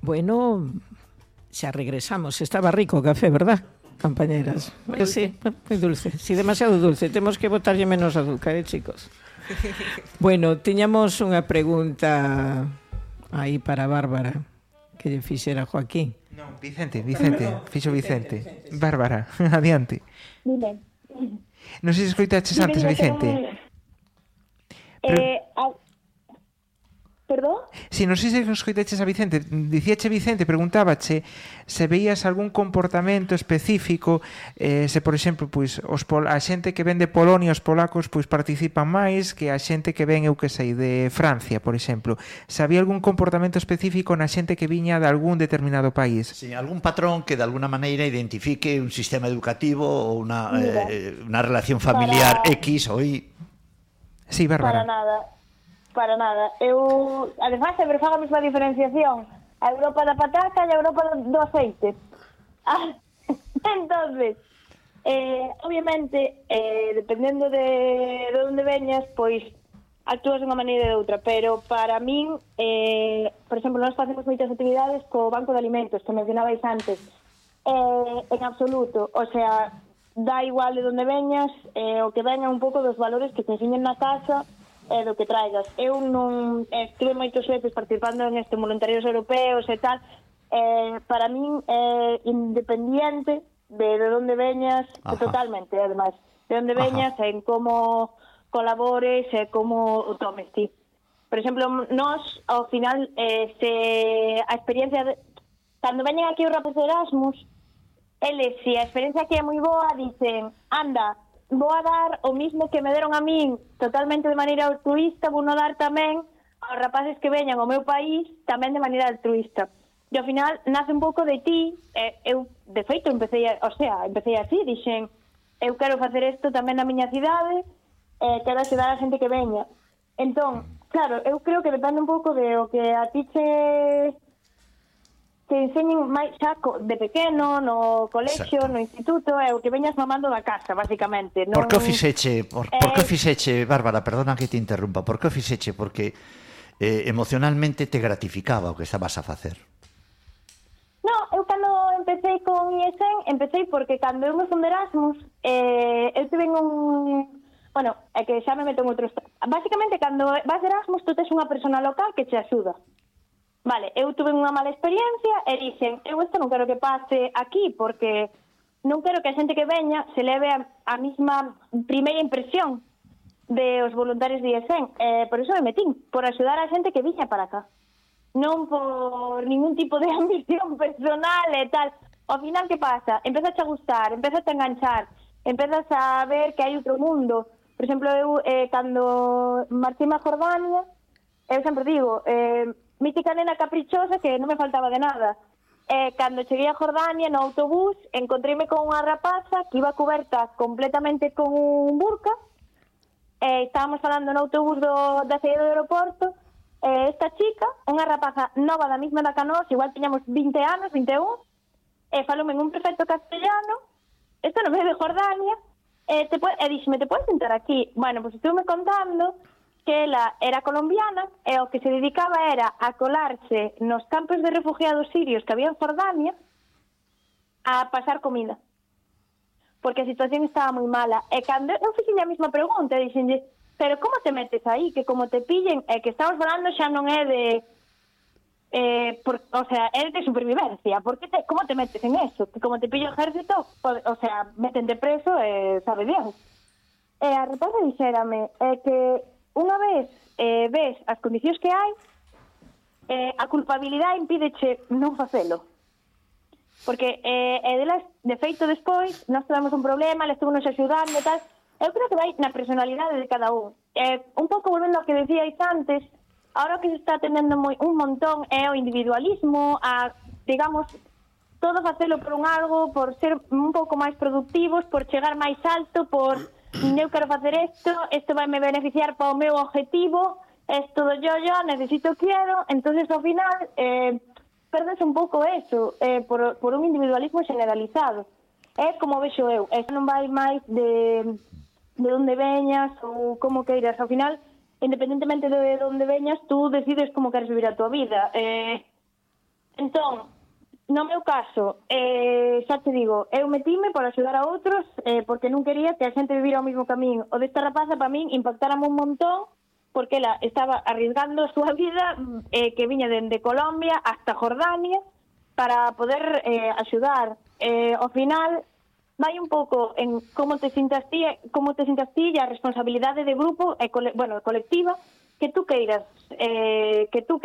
Bueno, xa regresamos. Estaba rico o café, verdad, compañeras? Sí, moi dulce. Si, demasiado dulce. Temos que botarlle menos azúcar, chicos? Bueno, tiñamos unha pregunta aí para Bárbara que lle fixera Joaquín. Non, Vicente, fixo Vicente. Bárbara, adiante. Dime. Non sei se escoitaches antes a Vicente. Perdón? Si, non sei se escoitaches a Vicente. Dicíache Vicente, preguntábache se veías algún comportamento específico, se, por exemplo, pois, a xente que ven de Polonia, os polacos, pois participan máis que a xente que ven, eu que sei, de Francia, por exemplo. Se había algún comportamento específico na xente que viña de algún determinado país. Sí, algún patrón que de alguna maneira identifique un sistema educativo ou unha relación familiar X ou Y. Sí, Bárbara. Para nada. Eu, además, sempre fago a mesma diferenciación. A Europa da patata e a Europa do aceite. Entonces, obviamente, dependendo de onde veñas, pois actúas de unha maneira e de outra, pero para min, por exemplo, nós facemos moitas actividades co Banco de Alimentos, que mencionabais antes, en absoluto, o sea, dá igual de onde veñas, o que veña un pouco dos valores que te enseñen na casa, do que traigas. Eu non estuve moitos veces participando en voluntarios europeos e tal. Para min independiente de onde veñas. Ajá. Totalmente, además, de onde veñas, en como colabores e como o tomes ti. Por exemplo, nós ao final a experiencia cando veñen aquí os rapazes de Erasmus, eles, se a experiencia aquí é moi boa, dicen, anda, vou a dar o mismo que me deron a min totalmente de maneira altruista, vou no dar tamén aos rapaces que veñan ao meu país tamén de maneira altruista. E ao final nace un pouco de ti. Eu, de feito, empecé así, dixen, eu quero facer isto tamén na miña cidade, quero axudar a xente que veña. Entón, claro, eu creo que depende un pouco de o que a ti te enseñen máis xa de pequeno, no colexio, no instituto, é o que veñas mamando da casa, basicamente. Por que o fixeche, por que o fixeche, Bárbara, perdona que te interrumpa, por que o fixeche? Porque emocionalmente te gratificaba o que estabas a facer. No, eu cando empecé con IESEN, empecé porque cando eu me fui de Erasmus, eu tive bueno, é que xa me meto en outros... Basicamente, cando vas de Erasmus, tú tes unha persona local que te axuda. Vale, eu tuve unha mala experiencia e dixen, eu isto non quero que pase aquí porque non quero que a xente que veña se leve a mesma primeira impresión de os voluntarios de IESEN. Por iso me metín, por axudar a xente que viña para acá. Non por ningún tipo de ambición personal e tal. Ao final, que pasa? Empezas a gustar, empezas a enganchar, empezas a ver que hai outro mundo. Por exemplo, eu, cando marchei a Jordania, eu sempre digo... mítica nena caprichosa que non me faltaba de nada. Cando cheguei a Jordania no autobús, encontreime con unha rapaza que iba cuberta completamente con un burka. Estábamos falando no autobús da saída do aeroporto. Esta chica, unha rapaza nova da mesma da Canós, igual tiñamos 20 anos, 21, faloume en un perfecto castellano, isto no medio de Jordania, e dixeme, te podes sentar aquí? Bueno, pues estuve contando que ela era colombiana e o que se dedicaba era a colarse nos campos de refugiados sirios que había en Jordania a pasar comida. Porque a situación estaba moi mala. E cando eu fixen a mesma pregunta, dixenlle, pero como te metes aí? Que como te pillen, que estamos falando xa non é de... o sea, é de supervivencia. Como te metes en eso? Que como te pillo o ejército, o sea, metente preso e sabe Dios. E a rapaza dixérame que unha vez ves as condicións que hai, a culpabilidade impídeche non facelo. Porque delas, de feito, despois, nós tivemos un problema, les estuvemos axudando e tal. Eu creo que vai na personalidade de cada un. Un pouco volvendo ao que decíais antes, ahora o que se está atendendo un montón é o individualismo, digamos, todo facelo por un algo, por ser un pouco máis productivos, por chegar máis alto, por... eu quero facer isto vai me beneficiar para o meu objetivo, isto do yo, necesito, quiero, entonces ao final perdes un pouco eso, por un individualismo generalizado. É como vexo eu, non vai máis de onde veñas ou como queiras, ao final, independentemente de onde veñas, tú decides como queres vivir a tua vida. Entón, no meu caso, xa te digo, eu metíme por axudar a outros porque non quería que a xente vivira o mismo camiño. O desta rapaza, para min, impactárame un montón porque ela estaba arriesgando a súa vida que viña dende Colombia hasta Jordania para poder axudar. Ao final, vai un pouco en como te sintas ti e a responsabilidade de grupo e colectiva que tú queiras, que tú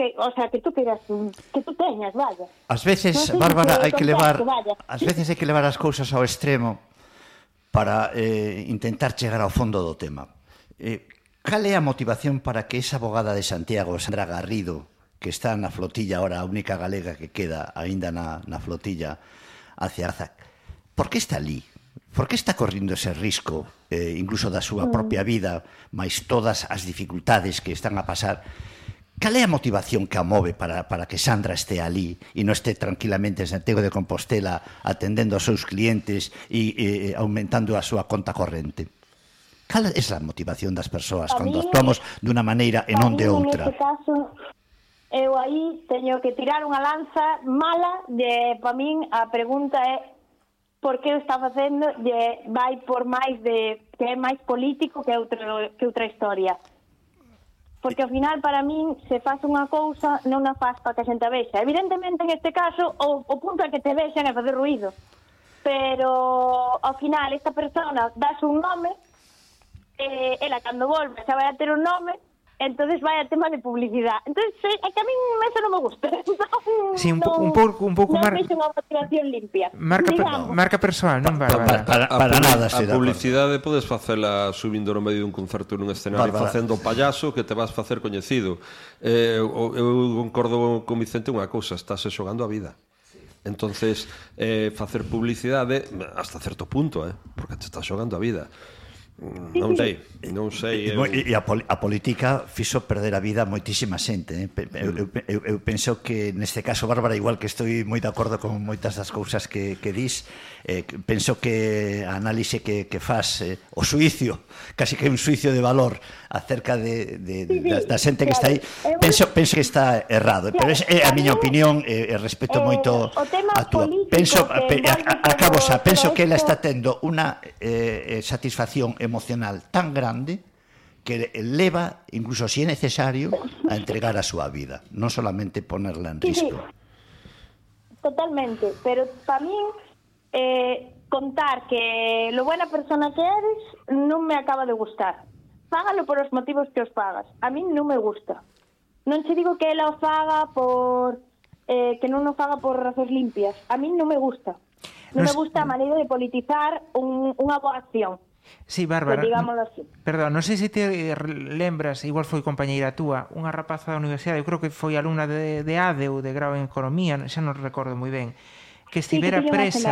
teñas, vaya. Ás veces, Non sei Bárbara, se hai que levar vaya. ás veces hai que levar as cousas ao extremo para intentar chegar ao fondo do tema. Cal é a motivación para que esa abogada de Santiago, Sandra Garrido, que está na flotilla ahora, a única galega que queda aínda na flotilla hacia Gaza, por que está ali? Por que está correndo ese risco, incluso da súa propia vida, máis todas as dificultades que están a pasar? Cal é a motivación que a move para que Sandra este ali e non este tranquilamente en Santiago de Compostela atendendo aos seus clientes e aumentando a súa conta corrente? Cal é a motivación das persoas cando actuamos dunha maneira e non de outra? Neste caso, eu aí teño que tirar unha lanza mala para min a pregunta é por que o está facendo vai por máis de que é máis político que outra historia. Porque ao final, para min, se faz unha cousa, non a faz para que a xente a vexa. Evidentemente, en este caso, o punto é que te vexan é fazer ruído. Pero, ao final, esta persona dase un nome, ela, cando volve, xa vai a ter un nome, entonces vai a tema de publicidade. Entonces, é que a min eso non me gusta. Sí, un pouco non vexe unha motivación limpia. Marca persoal, non, Bárbara? Para nada, a publicidade podes facela subindo no medio dun concerto nun escenario facendo payaso que te vas facer coñecido. Eu concordo con Vicente unha cousa, estás xogando a vida. Entonces, facer publicidade hasta certo punto, porque te estás xogando a vida. Non sei. E a política fixo perder a vida a moitísima xente. Eu penso que neste caso, Bárbara, igual que estou moi de acordo con moitas das cousas que dis, penso que a análise que faz, o suicio, casi que un suicio de valor acerca da xente que está aí, penso que está errado, pero é a miña opinión e respeto moito a túa. Penso que ela está tendo unha satisfacción emocional tan grande que leva, incluso si é necesario, a entregar a súa vida, non solamente ponerla en risco. Totalmente, pero para min contar que lo buena persona que eres non me acaba de gustar. Fágalo por os motivos que os pagas. A min non me gusta. Non che digo que ela o faga por que non o faga por razóns limpias. A min non me gusta. Non me gusta a maneira de politizar unha boa acción. Sí, Bárbara, así. Perdón, non sei se te lembras, igual foi compañeira túa, unha rapaza da universidade, eu creo que foi alumna de ADE ou de grau en Economía, xa non recordo moi ben, que estivera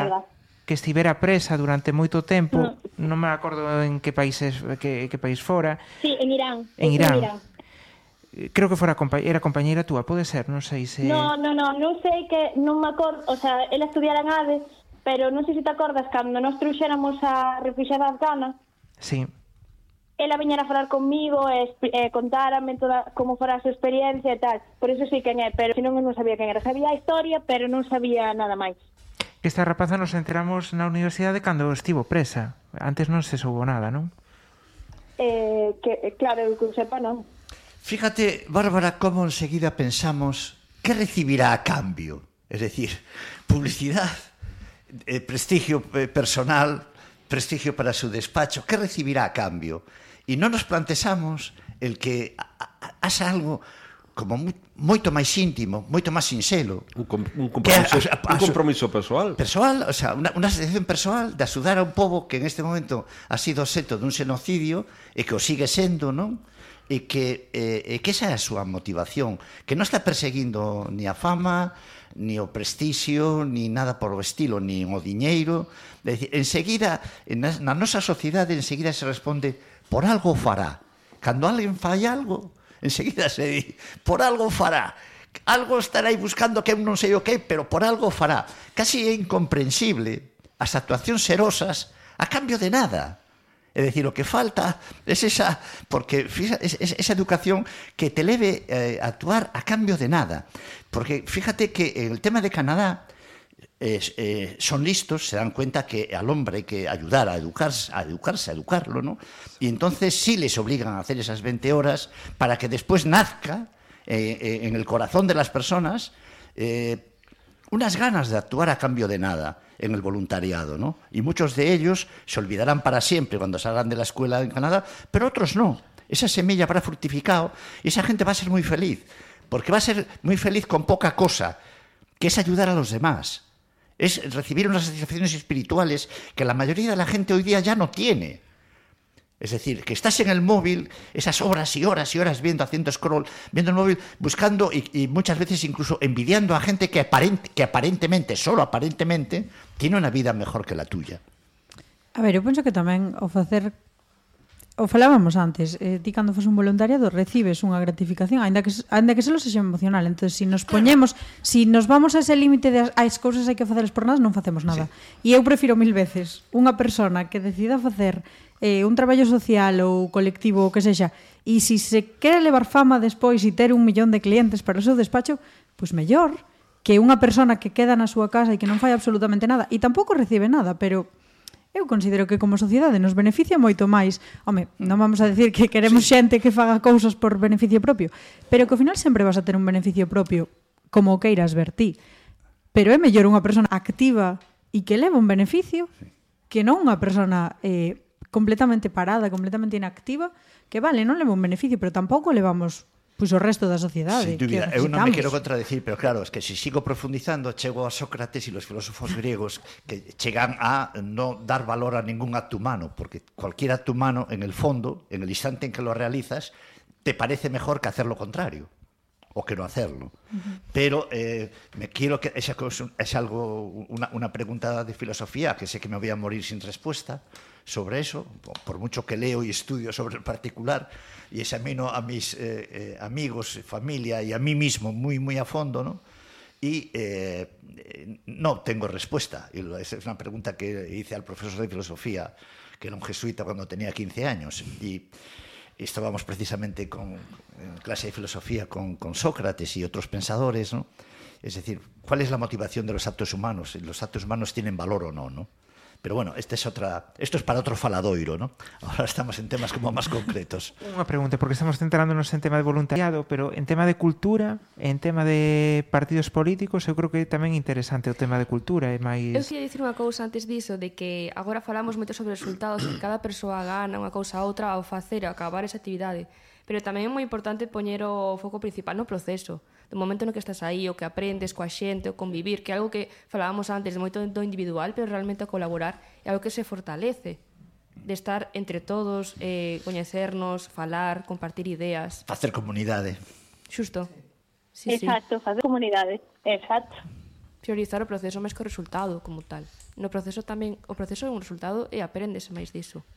presa durante moito tempo, non me acordo en que país fora. Sí, en Irán. En Irán. Creo que era compañeira túa, pode ser, non sei se... Non sei que, non me acordo, o sea, ela estudiara en ADE, pero non sei se te acordas cando nós trouxéramos a refuxiada afgana. Sí. Ela viñera a falar conmigo e contárame toda como fora a súa experiencia e tal. Por iso sei quen é, pero senón non sabía quen era. Sabía a historia, pero non sabía nada máis. Esta rapaza nos enteramos na universidade cando estivo presa. Antes non se soubo nada, non? Claro, que sepa, non. Fíjate, Bárbara, como enseguida pensamos que recibirá a cambio. Es decir, publicidad, prestigio personal, prestigio para su despacho, ¿qué recibirá a cambio? Y non nos plantexamos el que haxa algo como moito máis íntimo, moito máis sinxelo. Un compromiso persoal. Persoal, o sea, unha sensación persoal de axudar a un pobo que en este momento ha sido obxecto dun xenocidio e que o sigue sendo, non? E que esa é a súa motivación, que non está perseguindo ni a fama, ni o prestixio, ni nada por o estilo, ni o diñeiro. Enseguida, na nosa sociedade, enseguida se responde por algo fará. Cando alguén fai algo, enseguida se di por algo fará. Algo estará aí buscando que eu non sei o que, pero por algo fará. Casi é incomprensible as actuacións serosas a cambio de nada. É dicir, o que falta es esa, porque esa educación que te leve a actuar a cambio de nada. Porque fíjate que el tema de Canadá son listos, se dan cuenta que al hombre hay que ayudar a educarse, a educarlo, ¿no? Y entonces sí les obligan a hacer esas 20 horas para que después nazca en el corazón de las personas unas ganas de actuar a cambio de nada en el voluntariado, ¿no? Y muchos de ellos se olvidarán para siempre cuando salgan de la escuela en Canadá, pero otros no. Esa semilla habrá fructificado y esa gente va a ser muy feliz, porque va a ser muy feliz con poca cosa, que es ayudar a los demás. Es recibir unas satisfacciones espirituales que la mayoría de la gente hoy día ya no tiene. Es decir, que estás en el móvil, esas horas y horas y horas viendo, haciendo scroll, viendo el móvil, buscando y muchas veces incluso envidiando a gente que aparentemente, solo aparentemente, tiene una vida mejor que la tuya. A ver, eu penso que tamén o facer... O falábamos antes, ti cando fos un voluntariado recibes unha gratificación, ainda que selo sexa emocional. Entón, se nos poñemos, se nos vamos a ese límite de as cousas hai que facelas por nada, non facemos nada. Sí. E eu prefiro 1000 veces unha persona que decida facer un traballo social ou colectivo ou que sexa, e se quere levar fama despois e ter 1 millón de clientes para o seu despacho, pois mellor que unha persona que queda na súa casa e que non fai absolutamente nada e tampouco recibe nada, pero eu considero que como sociedade nos beneficia moito máis. Home, non vamos a decir que queremos xente que faga cousas por beneficio propio, pero que ao final sempre vas a ter un beneficio propio como o queiras ver ti. Pero é mellor unha persona activa e que leva un beneficio que non unha persona completamente parada, completamente inactiva, que vale, non leva un beneficio, pero tampouco levamos pois o resto da sociedade. Sin dúbida, eu non me quero contradecir, pero claro, es que se sigo profundizando, chego a Sócrates e los filósofos griegos que chegan a no dar valor a ningún acto humano, porque cualquier acto humano, en el fondo, en el instante en que lo realizas, te parece mejor que hacer lo contrario, o que no hacerlo. Pero me quiero que es algo, una pregunta de filosofía, que sé que me voy a morir sin respuesta sobre eso, por mucho que leo y estudio sobre el particular, y examino a mis amigos, familia y a mí mismo muy, muy a fondo, ¿no? Y no tengo respuesta. Y es una pregunta que hice al profesor de filosofía, que era un jesuita cuando tenía 15 años, y estábamos precisamente en clase de filosofía con Sócrates y otros pensadores, ¿no? Es decir, ¿cuál es la motivación de los actos humanos? ¿Los actos humanos tienen valor o no, ¿no? Pero bueno, esto es para otro faladoiro, ¿no? Ahora estamos en temas como más concretos. Unha pregunta, porque estamos centrándonos en tema de voluntariado, pero en tema de cultura, en tema de partidos políticos, eu creo que é tamén interesante o tema de cultura. É máis... Eu queria dicir unha cousa antes diso, de que agora falamos moito sobre resultados, que cada persoa gana unha cousa a outra ao facer, ao acabar esa actividade. Pero tamén é moi importante poñer o foco principal no proceso, do momento no que estás aí, o que aprendes coa xente, o convivir, que é algo que falábamos antes de moito do individual, pero realmente a colaborar é algo que se fortalece, de estar entre todos, coñecernos, falar, compartir ideas. Facer comunidade. Xusto. Sí, exacto, facer comunidade, exacto. Priorizar o proceso máis que o resultado como tal. No proceso tamén, o proceso é un resultado e apréndese máis diso.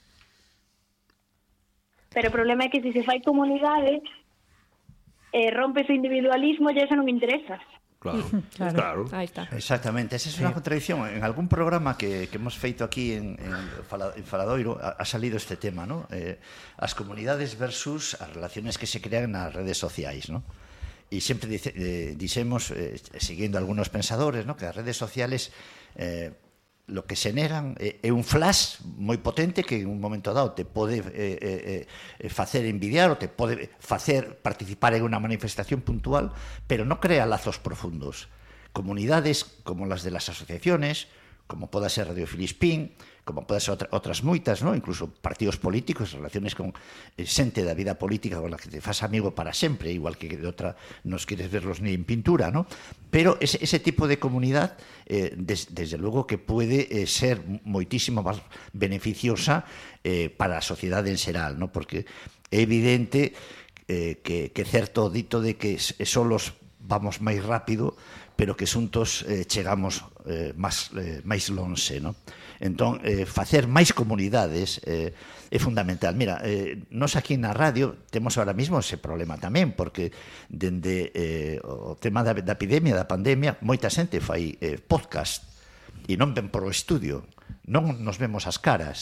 Pero o problema é que se fai comunidade, rompes o individualismo e eso non interesa. Claro. Ahí está. Exactamente, esa es una contradicción. En algún programa que hemos feito aquí en Faladoiro ha salido este tema, ¿no? As comunidades versus as relaciones que se crean nas redes sociais, ¿no? Y siempre dicemos, siguiendo algunos pensadores, ¿no?, que as redes sociales lo que xeneran é un flash moi potente que en un momento dado te pode facer envidiar ou te pode facer participar en unha manifestación puntual, pero non crea lazos profundos. Comunidades como las de las asociaciones, como poda ser Radio Filispín, como poda ser outras moitas, ¿no? Incluso partidos políticos, relaciones con xente da vida política con la que te fas amigo para sempre, igual que de outra nos quieres verlos ni en pintura, ¿no? Pero ese tipo de comunidad, desde luego que puede ser moitísimo máis beneficiosa para a sociedade en xeral, ¿no? Porque é evidente que certo dito de que solos vamos máis rápido, pero que xuntos chegamos máis lonxe, ¿no? Entón, facer máis comunidades é fundamental. Mira, nós aquí na radio temos ahora mismo ese problema tamén, porque dende o tema da epidemia, da pandemia, moita xente fai podcast e non ven por o estudio, non nos vemos as caras.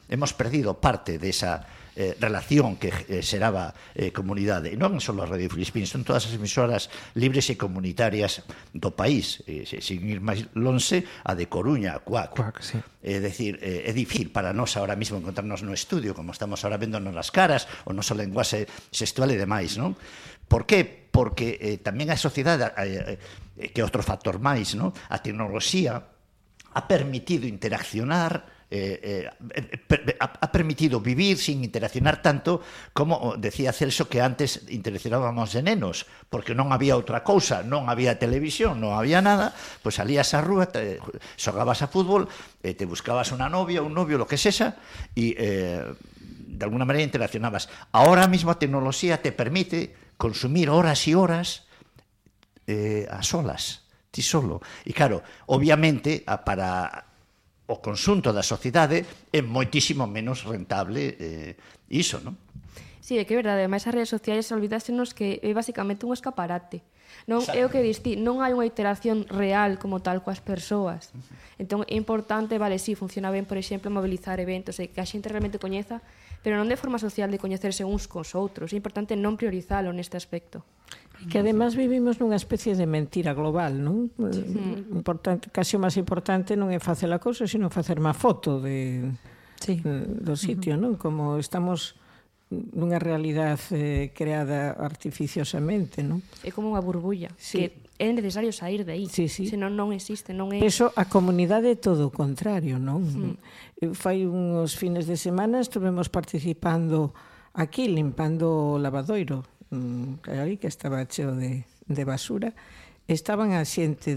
hemos perdido parte desa relación que xeraba comunidade. E non só a Radio Filispín, son todas as emisoras libres e comunitarias do país. Sin ir máis lonxe, a de Coruña, a CUAC. Sí. É dicir, é difícil para nós ahora mismo encontrarnos no estudio, como estamos ahora véndonos nas caras, o noso lenguaxe sexual e demais, non? Por que? Porque tamén a sociedade, que é outro factor máis, non? A tecnoloxía ha permitido interaccionar, ha permitido vivir sin interaccionar tanto como decía Celso que antes interaccionábamos de nenos, porque non había outra cousa, non había televisión, non había nada, pois salías á rúa, xogabas a fútbol, te buscabas unha novia, un novio, lo que sexa, e de alguna maneira interaccionabas. Ahora mismo a tecnoloxía te permite consumir horas e horas a solas, ti solo. E claro, obviamente, para o conxunto da sociedade é moitísimo menos rentable iso, non? Sí, é que é verdade, ademais as redes sociais olvidásenos que é basicamente un escaparate. Non é o que diste, non hai unha interacción real como tal coas persoas. Entón é importante, vale, sí, funciona ben, por exemplo, mobilizar eventos e que a xente realmente coñeza, pero non de forma social de coñecerse uns cos outros. É importante non priorizalo neste aspecto. Que además vivimos nunha especie de mentira global, non? Sí. Importante, casi o máis importante non é facer a cousa, sino facer má foto do sitio, non? Como estamos nunha realidade creada artificiosamente, non? É como unha burbulla, sí. Que é necesario sair de aí, sí, sí. Senón non existe, non é... Eso, a comunidade é todo o contrario, non? Fai uns fines de semana estuvemos participando aquí, limpando o lavadoiro, aí que estaba cheo de basura. Estaban a xente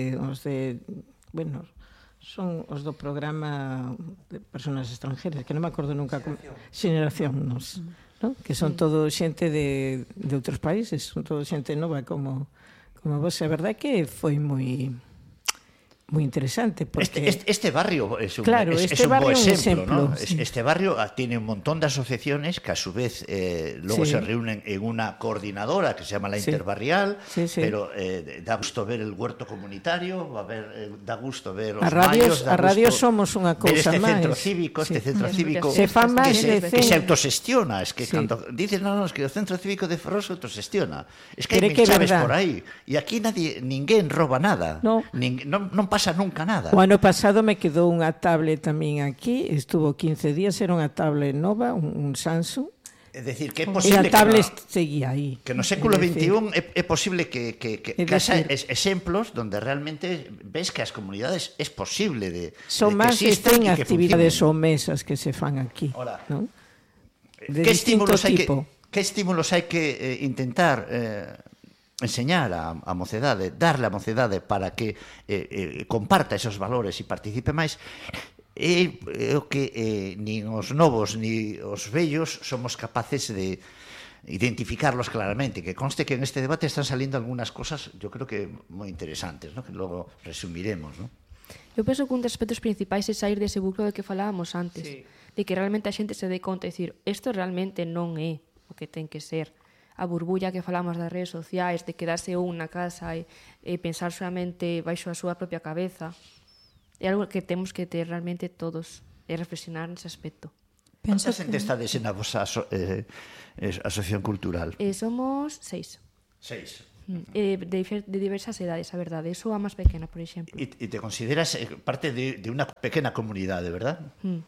son os do programa de personas extranjeras, que non me acordo nunca Xeneración, non? Que son todo xente de outros países, son todo xente nova como vos. A verdade que foi moi interesante porque este barrio es un, claro, es un buen ejemplo, ¿no? Sí. Este barrio tiene un montón de asociaciones que a su vez luego se reúnen en una coordinadora que se llama la Interbarrial, pero da gusto ver el huerto comunitario, da gusto ver los mayos, a radio somos unha cousa máis. Este centro cívico se fan máis que se autosestiona, es que cando dicen no, es que o centro cívico de Ferrol se autosestiona. Es que hai mensaves por aí e aquí ninguén roba nada. Non pasa nunca nada. O ano pasado me quedou unha tablet tamén aquí, estuvo 15 días, era unha tablet nova, un Samsung. É dicir, que é posible que a tablet seguía aí. Que no século XXI é posible que haya exemplos donde realmente ves que as comunidades é posible de son máis de 100 actividades ou mesas que se fan aquí. ¿No? De distinto tipo. Que estímulos hai que intentar enseñar a mocedade, darle a mocedade para que comparta esos valores e participe máis, é o que nin os novos ni os vellos somos capaces de identificarlos claramente, que conste que en este debate están saliendo algunas cosas, yo creo que moi interesantes, ¿no? Que logo resumiremos, ¿no? Eu penso que un dos aspectos principais é sair dese buclo de que falábamos antes, de que realmente a xente se dé conta e dicir, isto realmente non é o que ten que ser. A burbulla que falamos das redes sociais, de quedarse un na casa e pensar solamente baixo a súa propia cabeza, é algo que temos que ter realmente todos e reflexionar nese aspecto. Pensa que estades na vosa asociación cultural? Somos 6. 6. De diversas edades, a verdade. Eu sou a máis pequena, por exemplo. E te consideras parte de unha pequena comunidade, verdad?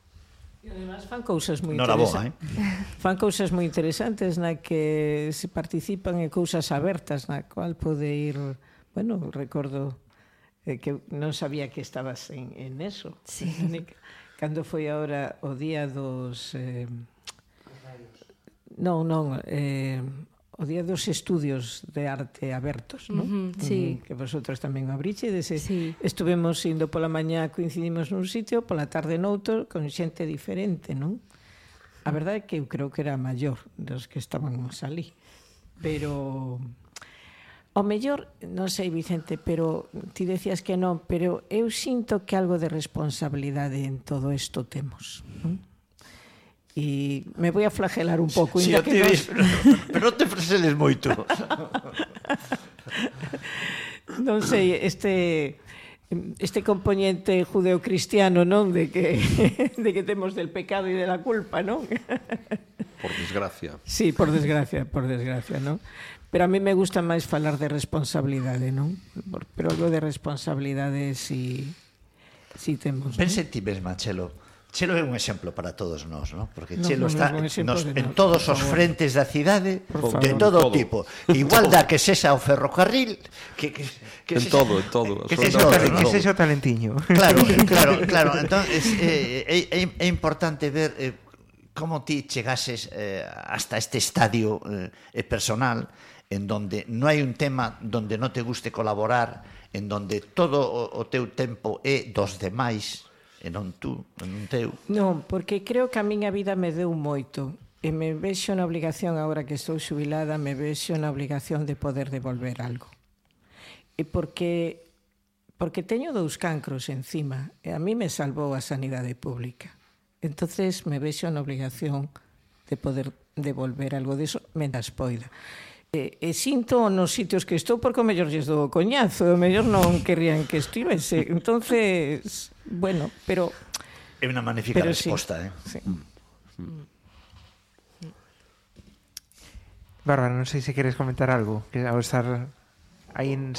E además fan cousas moi interesantes. Fan cousas moi interesantes na que se participan en cousas abertas na cual pode ir, bueno, recordo que non sabía que estabas en eso. Sí. Cando foi agora o día dos o día dos estudios de arte abertos, non? Sí. Que vosotros tamén o abrichedes. Sí. Estuvemos indo pola mañá, coincidimos nun sitio, pola tarde noutro, con xente diferente, non? A verdade é que eu creo que era maior dos que estábamos ali. Pero o mellor, non sei, Vicente, pero ti decías que non, pero eu sinto que algo de responsabilidade en todo isto temos, non? E me voy a flagelar un pouco. Sí, pero non te freseles moito. Non sei, este componente judeocristiano, non? De que temos del pecado e de la culpa, non? Por desgracia. Sí, por desgracia, non? Pero a mí me gusta máis falar de responsabilidade, non? Pero algo de responsabilidade si temos. Pense ti mesma, Chelo. Chelo é un exemplo para todos nós, ¿no? Porque No, Chelo non está é un exemplo de en nada, todos por os favor. frentes da cidade, Por de favor. todo tipo. Igual da que sexa o ferrocarril, que En sexa- todo, en todo. Que absolutamente sexa o todo. talentiño. Claro. Entón, é importante ver como ti chegases hasta este estadio personal en donde non hai un tema donde non te guste colaborar, en donde todo o teu tempo é dos demais e non tú, non teu. Non, porque creo que a miña vida me deu moito e me vexo na obligación, agora que estou xubilada, me vexo na obligación de poder devolver algo. E porque teño 2 cancros encima e a mí me salvou a sanidade pública. Entonces me vexo na obligación de poder devolver algo diso mendas poida. E sinto nos sitios que estou porque o mellor lles dou o coñazo, o mellor non querrían que estivese. Entonces, bueno, pero É unha magnífica Pero resposta, sí. Bárbara, non sei se queres comentar algo, que ao estar aí en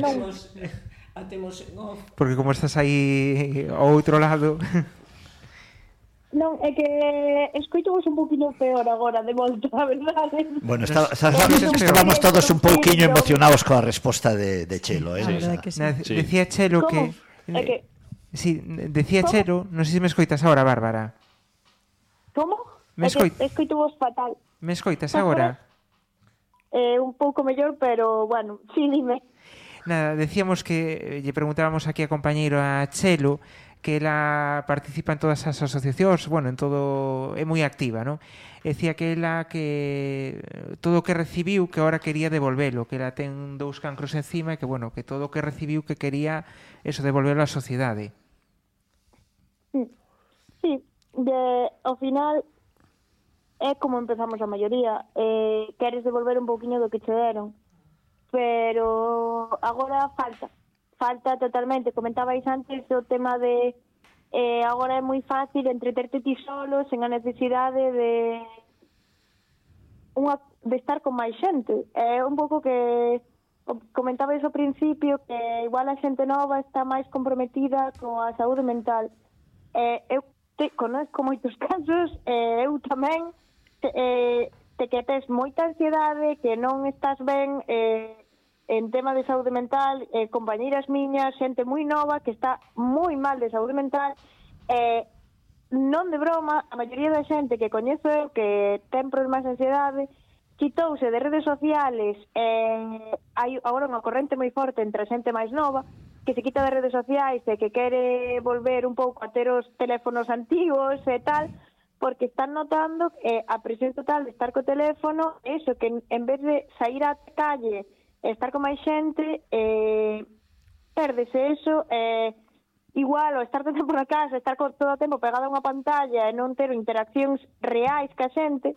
porque como estás aí ao outro lado. Non, é que escoitamos un poquinho peor agora de volta, a verdade. Bueno, estábamos todos un pouquiño emocionados coa resposta de Chelo, A verdade que sí. Sí. Decía Chelo Como? que É que sí, decía ¿Cómo? Chelo, non sei se me escoitas agora, Bárbara. como? Me É que escoito vos fatal. Me escoitas agora? Un pouco mellor, pero bueno, sí, dime. Nada, decíamos que lle preguntábamos aquí a compañeiro a Chelo que ela participa en todas as asociacións, bueno, en todo, é moi activa, non? Decía que ela que todo o que recibiu que ahora quería devolvelo, que ela ten 2 cancros encima e que, bueno, que todo o que recibiu que quería eso, devolverlo á sociedade. Sí, ao final é como empezamos a maioría. Queres devolver un pouquiño do que che deron, pero agora falta totalmente. Comentabais antes o tema de agora é moi fácil entreterte ti solo sen a necesidade de estar con máis xente. É un pouco que comentabais ao principio que igual a xente nova está máis comprometida coa saúde mental. Eu conozco moitos casos, eu tamén te que tes moita ansiedade, que non estás ben en tema de saúde mental, compañeiras miñas, xente moi nova que está moi mal de saúde mental, non de broma, a maioría da xente que coñezo eu que ten problemas de ansiedade quitouse de redes sociales. Hai agora unha corrente moi forte entre a xente máis nova que se quita de redes sociais e que quere volver un pouco a ter os teléfonos antigos e tal, porque están notando a presión total de estar co teléfono, eso, que en vez de sair á calle estar con máis xente, perdese eso, igual, o estar todo tempo na casa, estar todo o tempo pegado a unha pantalla e non ter interaccións reais ca xente,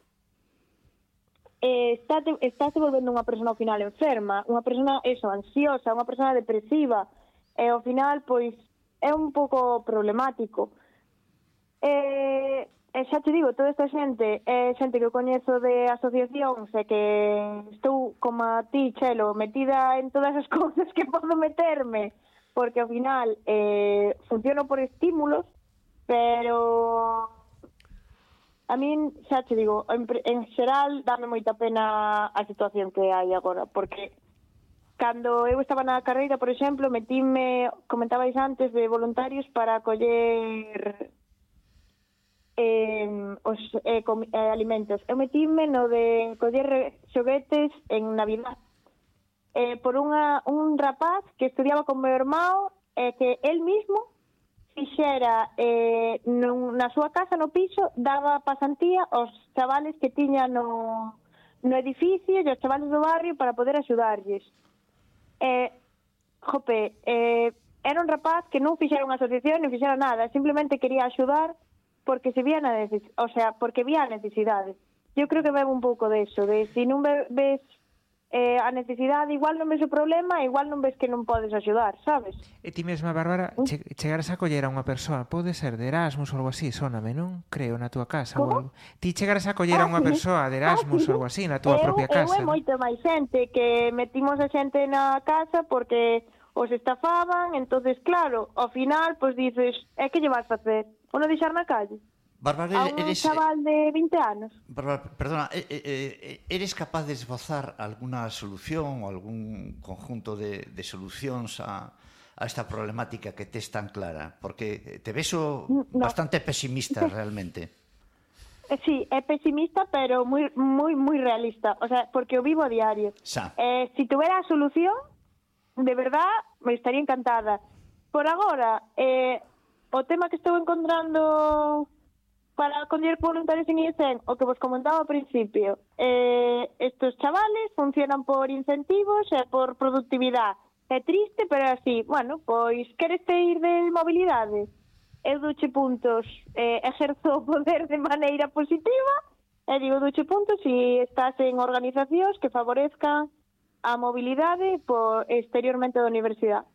estáse volvendo unha persona ao final enferma, unha persona, eso, ansiosa, unha persona depresiva, e ao final, pois, é un pouco problemático. Xa te digo, toda esta xente é xente que eu coñezo de asociacións e que estou, como a ti, Chelo, metida en todas as cousas que podo meterme, porque ao final funciono por estímulos, pero a min, xa te digo, en xeral dame moita pena a situación que hai agora, porque cando eu estaba na carreira, por exemplo, metíme, comentabais antes, de voluntarios para coller os alimentos. Eu metíme no de coller xoguetes en Navidad por un rapaz que estudiaba con meu irmão que él mismo fixera na súa casa, no piso, daba pasantía aos chavales que tiña no edificio e aos chavales do barrio para poder axudarlles. Era un rapaz que non fixera unha asociación, non fixera nada, simplemente quería axudar porque se vía porque vía a necesidade. Eu creo que bebe un pouco de eso, de se non ves a necesidade, igual non ves o problema, igual non ves que non podes axudar, sabes? E ti mesma, Bárbara, chegaras a coller a unha persoa, pode ser de Erasmus ou algo así, sóname, non? Creo, na túa casa ou algo. Ti chegaras a coller a unha persoa de Erasmus ou algo así na túa propia casa. Eu e moito máis xente, que metimos a xente na casa porque os estafaban, entonces claro, ao final, pois dices, que lle vas facer? O non deixar na calle? Bárbara, A un chaval de 20 anos. Bárbara, perdona, eres capaz de esbozar alguna solución ou algún conjunto de solucións a esta problemática que tes tan clara? Porque te vexo bastante pesimista realmente. Sí, é pesimista, pero moi realista. O sea, porque o vivo a diario. Si tuviera a solución, de verdad, me estaría encantada. Por agora, o tema que estou encontrando para coller voluntarios en IESEN, o que vos comentaba ao principio, estos chavales funcionan por incentivos e por productividade. É triste, pero así, bueno, pois queres te ir de mobilidade? Eu douche puntos, exerzo o poder de maneira positiva, e digo douche puntos se estás en organizacións que favorezcan a mobilidade exteriormente da universidade,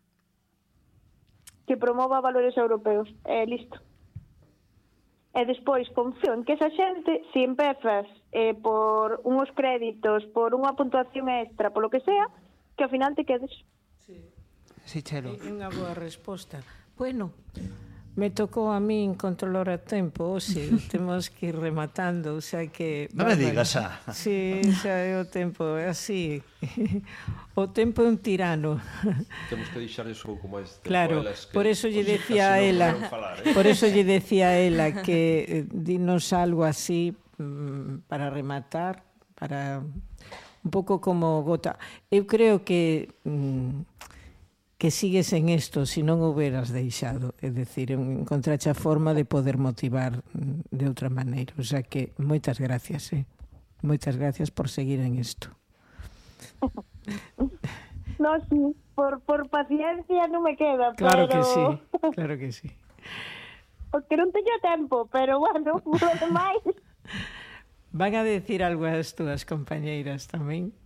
que promova valores europeos. Listo. E despois confío en que esa xente, se empezas por unhos créditos, por unha puntuación extra, polo que sea, que ao final te quedes. Sí, Chelo. É unha boa resposta. Bueno, me tocou a min controlar o tempo, sí, temos que ir rematando, o sea que... Non me digas, Sí, xa é o tempo, é así. O tempo é un tirano. Temos que deixarles un pouco máis tempo. Claro, por eso lle decía a ela, por eso lle decía a ela que dinos algo así para rematar, para un pouco como gota. Eu creo que sigues en isto se non o hubieras deixado, é dicir, encontrache a forma de poder motivar de outra maneira, o sea que moitas gracias, moitas gracias por seguir en isto. No, sí, por paciencia non me queda, claro pero... que sí, claro que sí. Porque non teño tempo, pero bueno, por lo demais... Van a decir algo as túas compañeiras tamén?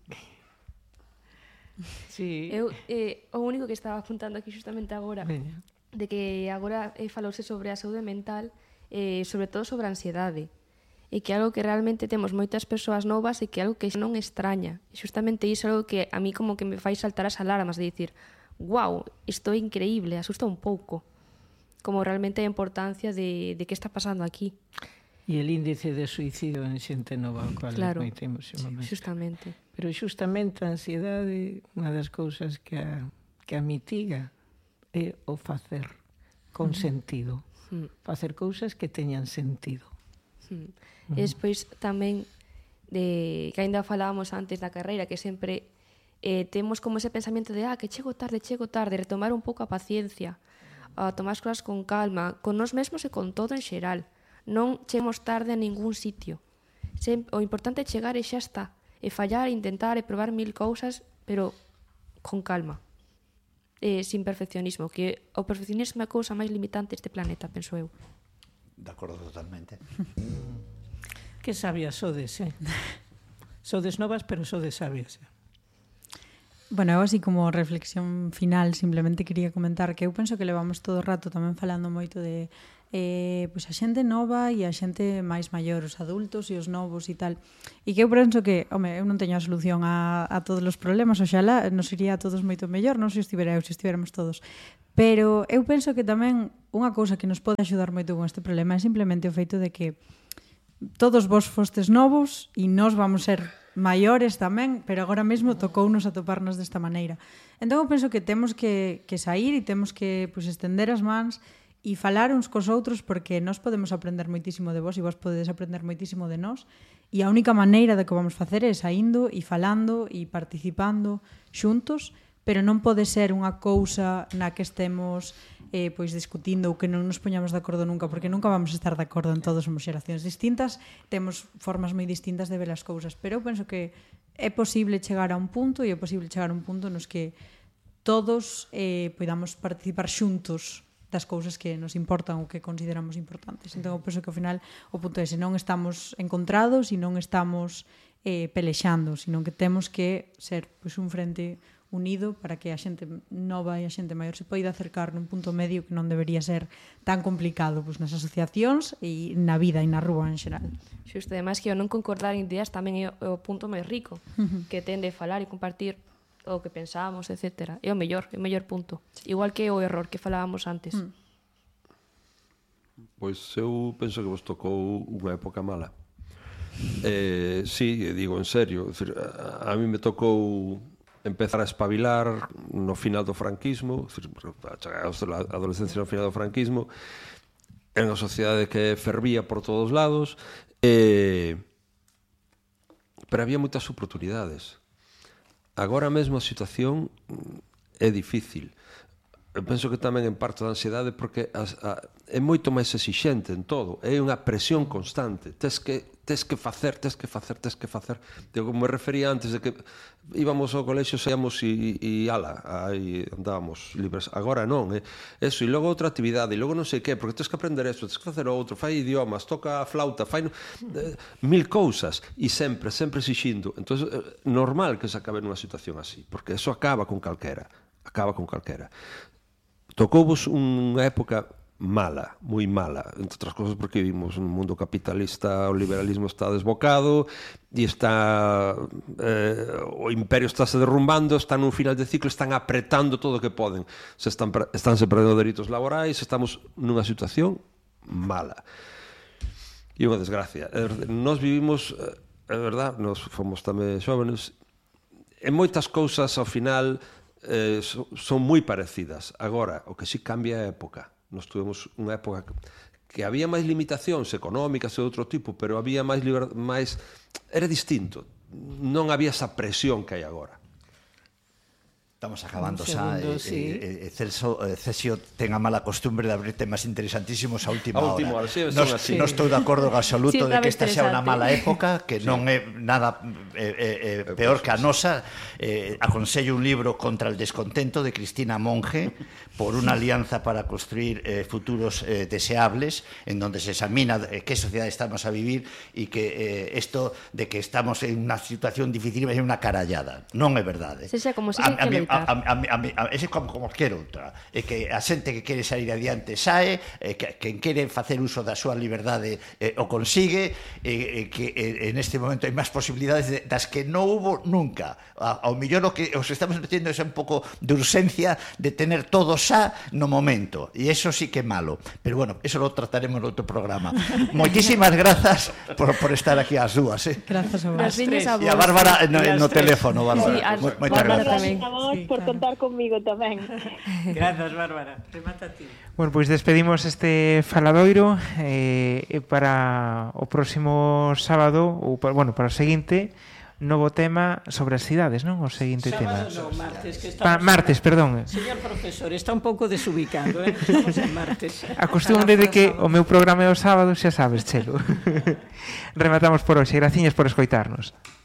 Sí. Eu, o único que estaba apuntando aquí justamente agora, de que agora falouse sobre a saúde mental, sobre todo sobre a ansiedade, e que é algo que realmente temos moitas persoas novas e que é algo que non extraña. E justamente iso é algo que a mí como que me fai saltar as alarmas de dicir, wow, isto é increíble, asusta un pouco, como realmente a importancia de que está pasando aquí. E el índice de suicidio en xente nova, o cual claro, moitemos sí, justamente. Pero xustamente a ansiedade, unha das cousas que a mitiga é o facer con sentido. Facer cousas que teñan sentido. E despois tamén que ainda falábamos antes da carreira, que sempre temos como ese pensamento de que chego tarde, retomar un pouco a paciencia, a tomar as cousas con calma, con nós mesmos e con todo en xeral. Non chegamos tarde a ningún sitio. O importante é chegar e xa está. E fallar, intentar e probar 1000 cousas, pero con calma. Sin perfeccionismo, que o perfeccionismo é a cousa máis limitante deste planeta, penso eu. De acordo totalmente. Que sabias sodes, Sodes novas, pero sodes sabias, Bueno, eu así como reflexión final simplemente quería comentar que eu penso que levamos todo o rato tamén falando moito de pois a xente nova e a xente máis maior, os adultos e os novos e tal. E que eu penso que, eu non teño a solución a todos os problemas, oxalá nos iría a todos moito mellor, non se estivera eu, se estiveramos todos. Pero eu penso que tamén unha cousa que nos pode axudar moito con este problema é simplemente o feito de que todos vos fostes novos e nós vamos ser maiores tamén, pero agora mesmo tocounos a toparnos desta maneira. Entón eu penso que temos que sair e temos que estender as mans e falar uns cos outros, porque nós podemos aprender moitísimo de vos e vos podedes aprender moitísimo de nós, e a única maneira de que vamos facer é saindo e falando e participando xuntos, pero non pode ser unha cousa na que estemos discutindo ou que non nos poñamos de acordo nunca, porque nunca vamos a estar de acordo en todos, somos xeracións distintas, temos formas moi distintas de ver as cousas, pero eu penso que é posible chegar a un punto e é posible chegar a un punto nos que todos podamos participar xuntos das cousas que nos importan ou que consideramos importantes. Entón, eu penso que ao final o punto é, se non estamos encontrados e non estamos pelexando, sino que temos que ser un frente unido para que a xente nova e a xente maior se poida acercar nun punto medio que non debería ser tan complicado nas asociacións e na vida e na rúa en xeral. Xusto, ademais que o non concordar en ideas tamén é o punto máis rico, que tende a falar e compartir o que pensamos, etc. É o mellor punto. Igual que o error que falábamos antes. Pois eu penso que vos tocou unha época mala. Sí, digo en serio, a mí me tocou empezar a espabilar no final do franquismo, a adolescencia no final do franquismo, en unha sociedade que fervía por todos lados, pero había moitas oportunidades. Agora mesmo a situación é difícil. Eu penso que tamén en parte da ansiedade porque é moito máis exixente en todo, é unha presión constante, tes que facer. Digo, como me refería antes de que íbamos ao colexio, saíamos e ala, aí andábamos libres. Agora non, eso, e logo outra actividade, e logo non sei que, porque tens que aprender eso, tens que facer outro, fai idiomas, toca a flauta, fai mil cousas, e sempre exixindo. Entón, normal que se acabe nunha situación así, porque eso acaba con calquera. Tocouvos unha época mala, moi mala, entre outras cosas porque vivimos un mundo capitalista, o liberalismo está desbocado e está o imperio está se derrumbando, están nun final de ciclo, están apretando todo o que poden, estánse perdendo dereitos laborais, estamos nunha situación mala e unha desgracia. Nós vivimos, é verdad, nós fomos tamén xóvenes, en moitas cousas ao final son moi parecidas. Agora, o que sí cambia é a época. Nós tuvemos unha época que había máis limitacións económicas e de outro tipo, pero había máis era distinto. Non había esa presión que hai agora. Estamos acabando xa. Cesio ten a mala costumbre de abrir temas interesantísimos a última hora. Non estou de acordo en absoluto de que esta xa unha mala época, que non é nada peor que a nosa. Aconsello un libro Contra el descontento de Cristina Monge, por unha alianza para construir futuros deseables, en donde se examina que sociedade estamos a vivir e que isto de que estamos en unha situación difícil é unha carallada. Non é verdade. Sexa como se que ese como cualquier outra, é que a xente que quere sair adiante sae, quen quere facer uso da súa liberdade o consigue, que en este momento hai máis posibilidades das que non hubo nunca. Ao mellor o que os estamos metiendo é un pouco de urxencia de tener todo xa no momento, e eso sí que é malo, pero bueno, eso lo trataremos no outro programa. Moitísimas grazas por estar aquí ás dúas. Grazas a vos. E a Bárbara no teléfono, Bárbara. Moitas grazas por contar conmigo tamén. Grazas, Bárbara. Remata ti. Bueno, pois despedimos este faladoiro para o próximo sábado, ou para o seguinte, novo tema sobre as cidades, non? O seguinte tema. Sábado, martes, que martes, perdón. Señor profesor, está un pouco desubicado, Estamos en martes. A costumbre de que o meu programa é o sábado, xa sabes, Chelo. Rematamos por hoxe. Graciñas por escoitarnos.